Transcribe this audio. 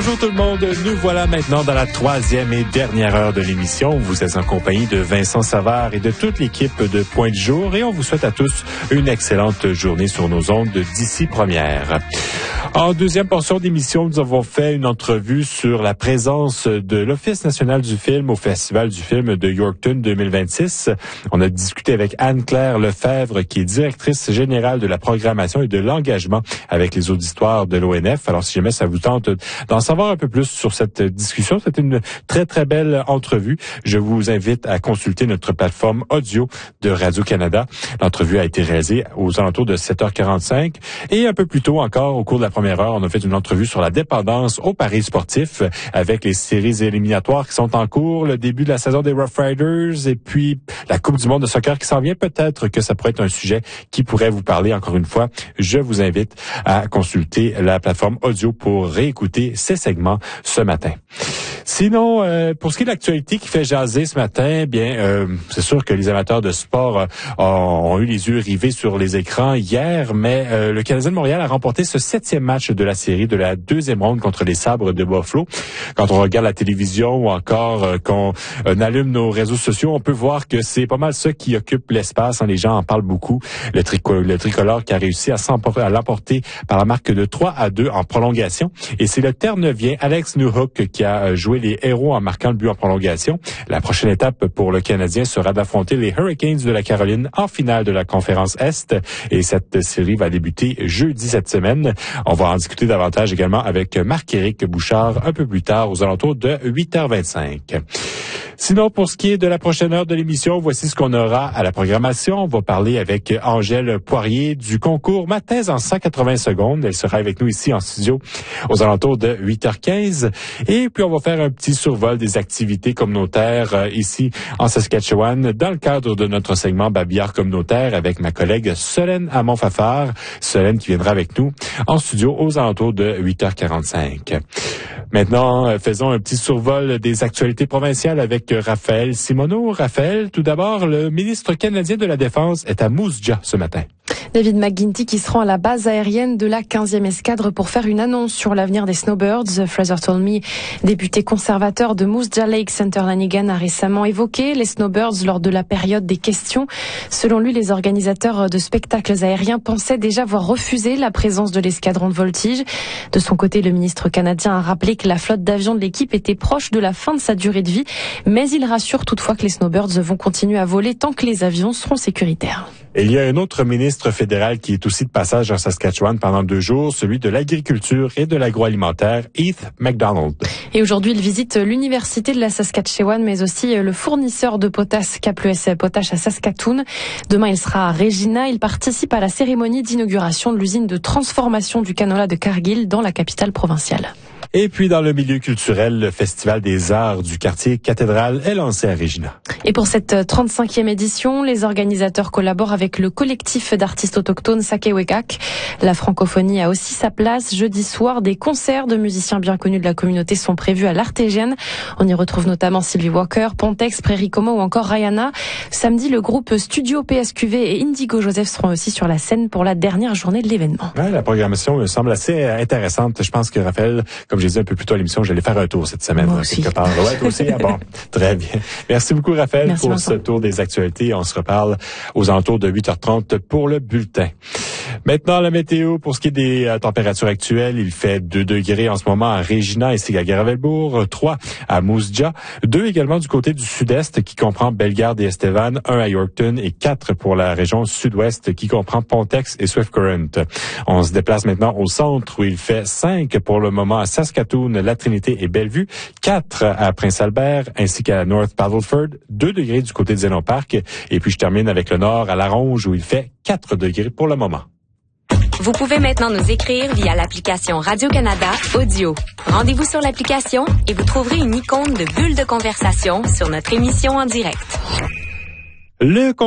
Bonjour tout le monde, nous voilà maintenant dans la troisième et dernière heure de l'émission. Vous êtes en compagnie de Vincent Savard et de toute l'équipe de Point du Jour et on vous souhaite à tous une excellente journée sur nos ondes d'ici première. En deuxième portion d'émission, nous avons fait une entrevue sur la présence de l'Office national du film au Festival du film de Yorkton 2026. On a discuté avec Anne-Claire Lefebvre, qui est directrice générale de la programmation et de l'engagement avec les auditoires de l'ONF. Alors, si jamais ça vous tente d'en savoir un peu plus sur cette discussion, c'était une très, très belle entrevue. Je vous invite à consulter notre plateforme audio de Radio-Canada. L'entrevue a été réalisée aux alentours de 7h45 et un peu plus tôt encore, au cours de la première heure, on a fait une entrevue sur la dépendance au paris sportif avec les séries éliminatoires qui sont en cours, le début de la saison des Rough Riders et puis la Coupe du monde de soccer qui s'en vient. Peut-être que ça pourrait être un sujet qui pourrait vous parler. Encore une fois, je vous invite à consulter la plateforme audio pour réécouter ces segments ce matin. Sinon, pour ce qui est de l'actualité qui fait jaser ce matin, c'est sûr que les amateurs de sport ont eu les yeux rivés sur les écrans hier, mais le Canadien de Montréal a remporté ce 7e match de la série de la deuxième ronde contre les Sabres de Buffalo. Quand on regarde la télévision ou encore qu'on allume nos réseaux sociaux, on peut voir que c'est pas mal ça qui occupe l'espace. Les gens en parlent beaucoup. Le tricolore qui a réussi à l'emporter par la marque de 3-2 en prolongation. Et c'est le Terre-Neuvien Alex Newhook qui a joué les héros en marquant le but en prolongation. La prochaine étape pour le Canadien sera d'affronter les Hurricanes de la Caroline en finale de la conférence Est. Et cette série va débuter jeudi cette semaine. On va en discuter davantage également avec Marc-Éric Bouchard un peu plus tard aux alentours de 8h25. Sinon, pour ce qui est de la prochaine heure de l'émission, voici ce qu'on aura à la programmation. On va parler avec Angèle Poirier du concours Ma thèse en 180 secondes. Elle sera avec nous ici en studio aux alentours de 8h15. Et puis, on va faire un petit survol des activités communautaires ici en Saskatchewan dans le cadre de notre segment Babillard communautaire avec ma collègue Solène Hamon-Fafard. Solène qui viendra avec nous en studio aux alentours de 8h45. Maintenant, faisons un petit survol des actualités provinciales avec Raphaël Simoneau. Raphaël, tout d'abord, le ministre canadien de la Défense est à Moose Jaw ce matin. David McGuinty qui se rend à la base aérienne de la 15e escadre pour faire une annonce sur l'avenir des Snowbirds. Fraser Tolmie, député conservateur de Moose Jaw Lake Center Lanigan, a récemment évoqué les Snowbirds lors de la période des questions. Selon lui, les organisateurs de spectacles aériens pensaient déjà avoir refusé la présence de l'escadron de voltige. De son côté, le ministre canadien a rappelé que la flotte d'avions de l'équipe était proche de la fin de sa durée de vie, mais il rassure toutefois que les Snowbirds vont continuer à voler tant que les avions seront sécuritaires. Et il y a un autre ministre fédéral qui est aussi de passage en Saskatchewan pendant 2 jours, celui de l'agriculture et de l'agroalimentaire, Heath MacDonald. Et aujourd'hui, il visite l'université de la Saskatchewan, mais aussi le fournisseur de potasse KPS Potash à Saskatoon. Demain, il sera à Regina. Il participe à la cérémonie d'inauguration de l'usine de transformation du canola de Cargill dans la capitale provinciale. Et puis, dans le milieu culturel, le Festival des arts du quartier Cathédrale est lancé à Regina. Et pour cette 35e édition, les organisateurs collaborent avec le collectif d'artistes autochtones Sakewekak. La francophonie a aussi sa place. Jeudi soir, des concerts de musiciens bien connus de la communauté sont prévus à l'Artésienne. On y retrouve notamment Sylvie Walker, Pontex, Prairie Como ou encore Rihanna. Samedi, le groupe Studio PSQV et Indigo Joseph seront aussi sur la scène pour la dernière journée de l'événement. Ouais, la programmation me semble assez intéressante. Je pense que Raphaël, comme j'ai dit un peu plus tôt à l'émission, j'allais faire un tour cette semaine. Moi aussi. Quelque part. Ouais, toi aussi? Ah bon, très bien. Merci beaucoup, Raphaël, Merci, pour Vincent. ce tour des actualités. On se reparle aux alentours de 8h30 pour le bulletin. Maintenant, la météo, pour ce qui est des températures actuelles, il fait 2 degrés en ce moment à Regina ainsi qu'à Garavelbourg, 3 à Moose Jaw, 2 également du côté du sud-est qui comprend Bellegarde et Estevan, 1 à Yorkton et 4 pour la région sud-ouest qui comprend Pontex et Swift Current. On se déplace maintenant au centre où il fait 5 pour le moment à Saskatoon, La Trinité et Bellevue, 4 à Prince-Albert ainsi qu'à North Battleford, 2 degrés du côté de Zénon Park et puis je termine avec le nord à La Ronge où il fait 4 degrés pour le moment. Vous pouvez maintenant nous écrire via l'application Radio-Canada Audio. Rendez-vous sur l'application et vous trouverez une icône de bulle de conversation sur notre émission en direct.